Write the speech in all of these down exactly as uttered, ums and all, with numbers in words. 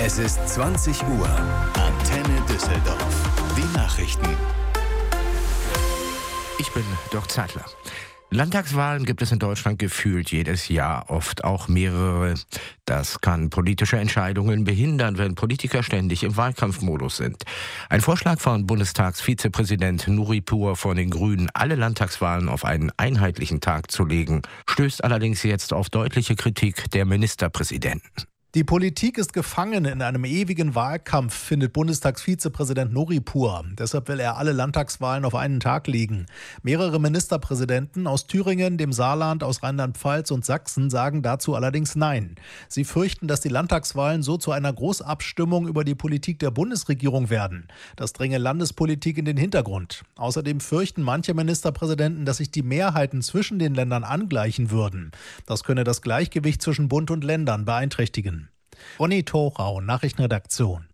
Es ist zwanzig Uhr. Antenne Düsseldorf. Die Nachrichten. Ich bin Dirk Zeitler. Landtagswahlen gibt es in Deutschland gefühlt jedes Jahr, oft auch mehrere. Das kann politische Entscheidungen behindern, wenn Politiker ständig im Wahlkampfmodus sind. Ein Vorschlag von Bundestagsvizepräsident Nuripur von den Grünen, alle Landtagswahlen auf einen einheitlichen Tag zu legen, stößt allerdings jetzt auf deutliche Kritik der Ministerpräsidenten. Die Politik ist gefangen in einem ewigen Wahlkampf, findet Bundestagsvizepräsident Nuripur. Deshalb will er alle Landtagswahlen auf einen Tag legen. Mehrere Ministerpräsidenten aus Thüringen, dem Saarland, aus Rheinland-Pfalz und Sachsen sagen dazu allerdings Nein. Sie fürchten, dass die Landtagswahlen so zu einer Großabstimmung über die Politik der Bundesregierung werden. Das dränge Landespolitik in den Hintergrund. Außerdem fürchten manche Ministerpräsidenten, dass sich die Mehrheiten zwischen den Ländern angleichen würden. Das könne das Gleichgewicht zwischen Bund und Ländern beeinträchtigen. Ronny Thorau, Nachrichtenredaktion.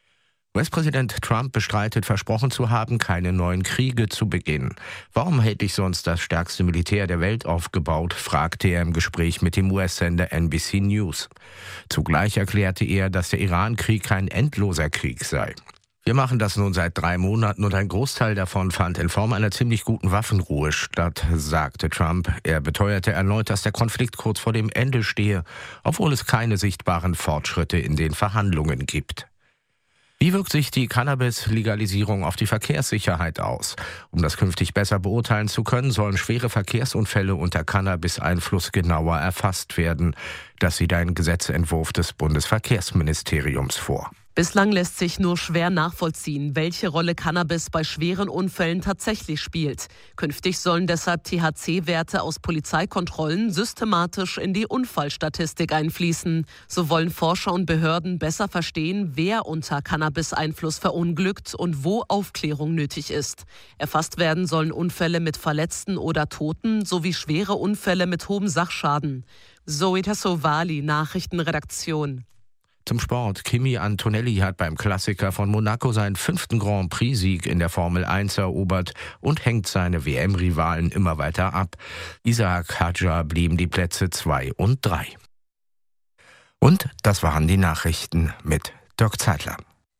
U S-Präsident Trump bestreitet, versprochen zu haben, keine neuen Kriege zu beginnen. Warum hätte ich sonst das stärkste Militär der Welt aufgebaut, fragte er im Gespräch mit dem U S-Sender N B C News. Zugleich erklärte er, dass der Iran-Krieg kein endloser Krieg sei. Wir machen das nun seit drei Monaten und ein Großteil davon fand in Form einer ziemlich guten Waffenruhe statt, sagte Trump. Er beteuerte erneut, dass der Konflikt kurz vor dem Ende stehe, obwohl es keine sichtbaren Fortschritte in den Verhandlungen gibt. Wie wirkt sich die Cannabis-Legalisierung auf die Verkehrssicherheit aus? Um das künftig besser beurteilen zu können, sollen schwere Verkehrsunfälle unter Cannabis-Einfluss genauer erfasst werden. Das sieht ein Gesetzentwurf des Bundesverkehrsministeriums vor. Bislang lässt sich nur schwer nachvollziehen, welche Rolle Cannabis bei schweren Unfällen tatsächlich spielt. Künftig sollen deshalb T H C-Werte aus Polizeikontrollen systematisch in die Unfallstatistik einfließen. So wollen Forscher und Behörden besser verstehen, wer unter Cannabis-Einfluss verunglückt und wo Aufklärung nötig ist. Erfasst werden sollen Unfälle mit Verletzten oder Toten sowie schwere Unfälle mit hohem Sachschaden. Zoe Tassovali, Nachrichtenredaktion. Zum Sport. Kimi Antonelli hat beim Klassiker von Monaco seinen fünften Grand Prix-Sieg in der Formel eins erobert und hängt seine W M-Rivalen immer weiter ab. Isaac Hadjar blieben die Plätze zwei und drei. Und das waren die Nachrichten mit Dirk Zeitler.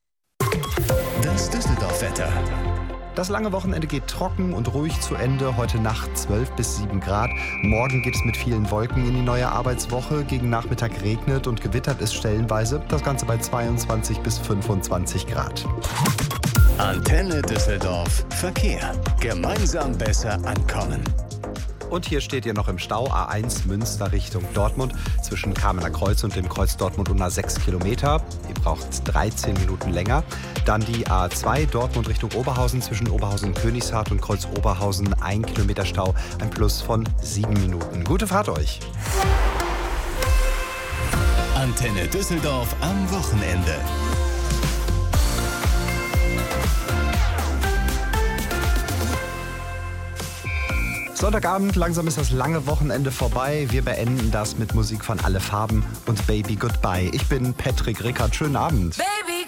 Das Düsseldorf-Wetter. Das lange Wochenende geht trocken und ruhig zu Ende. Heute Nacht zwölf bis sieben Grad. Morgen geht es mit vielen Wolken in die neue Arbeitswoche. Gegen Nachmittag regnet und gewittert es stellenweise. Das Ganze bei zweiundzwanzig bis fünfundzwanzig Grad. Antenne Düsseldorf. Verkehr. Gemeinsam besser ankommen. Und hier steht ihr noch im Stau A eins Münster Richtung Dortmund. Zwischen Kamener Kreuz und dem Kreuz Dortmund-Unna sechs Kilometer. Ihr braucht dreizehn Minuten länger. Dann die A zwei Dortmund Richtung Oberhausen. Zwischen Oberhausen Königshardt und Kreuz Oberhausen ein Kilometer Stau. Ein Plus von sieben Minuten. Gute Fahrt euch. Antenne Düsseldorf am Wochenende. Sonntagabend, langsam ist das lange Wochenende vorbei. Wir beenden das mit Musik von Alle Farben und Baby Goodbye. Ich bin Patrick Rickard. Schönen Abend. Baby.